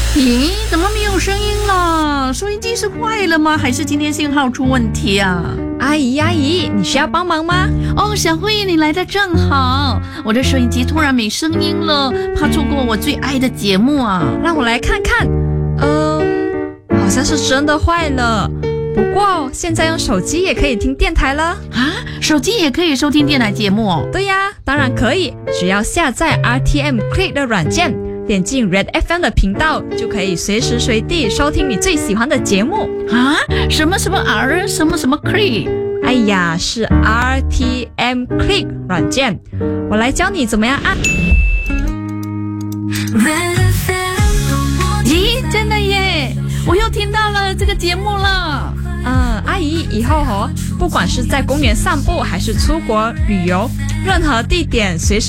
咦，怎么没有声音了？收音机是坏了吗？还是今天信号出问题啊？ 阿姨，你需要帮忙吗？ 哦，小慧，你来的正好，我的收音机突然没声音了，怕错过我最爱的节目啊。 让我来看看。好像是真的坏了。不过现在用手机也可以听电台了啊！手机也可以收听电台节目哦？ 对呀，当然可以，只要下载 RTM Click 的软件，点进 Red FM 的频道，就可以随时随地收听你最喜欢的节目啊！什么 R 什么 Click？ 哎呀，是 RTM Click 软件，我来教你怎么样按。 咦，真的耶！我又听到了这个节目了。 阿姨，以后不管是在公园散步还是出国旅游，任何地点随时